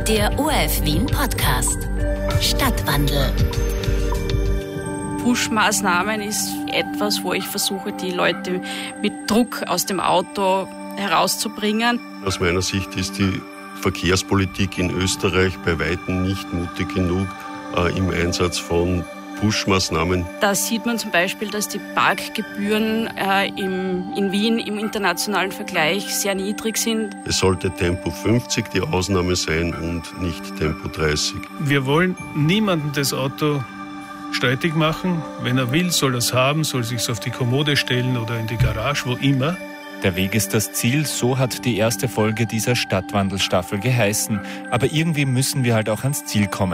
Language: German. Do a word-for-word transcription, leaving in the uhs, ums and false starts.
Der O R F Wien Podcast. Stadtwandel. Push-Maßnahmen ist etwas, wo ich versuche, die Leute mit Druck aus dem Auto herauszubringen. Aus meiner Sicht ist die Verkehrspolitik in Österreich bei weitem nicht mutig genug äh, im Einsatz von Push-Maßnahmen. Da sieht man zum Beispiel, dass die Parkgebühren äh, im, in Wien im internationalen Vergleich sehr niedrig sind. Es sollte Tempo fünfzig die Ausnahme sein und nicht Tempo dreißig. Wir wollen niemandem das Auto streitig machen. Wenn er will, soll er es haben, soll sich auf die Kommode stellen oder in die Garage, wo immer. Der Weg ist das Ziel, so hat die erste Folge dieser Stadtwandelstaffel geheißen. Aber irgendwie müssen wir halt auch ans Ziel kommen.